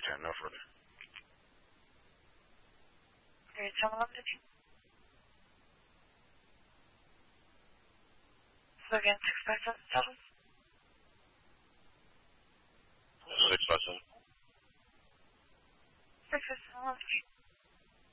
Okay, no further. Can you tell me what to do? So again, 657? 657. 657.